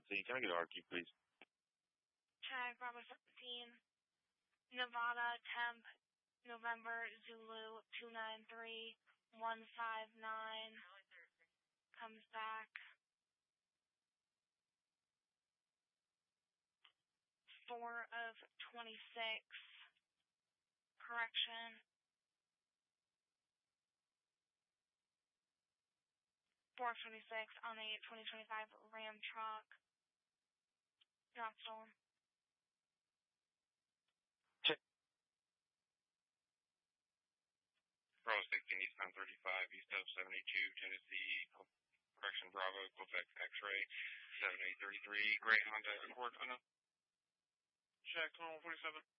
Tennessee. Can I get RQ, please? Check, Bravo 17. Nevada, temp, November, Zulu, 293-159. Comes back. 4 of 26. Correction. 4 of 26 on a 2025 Ram truck. Not stolen. Check. Bravo 16, eastbound 35, east of 72, Tennessee. Correction, Bravo, Quebec X-ray, 7833, Gray Honda Accord, unknown. Check, 2147.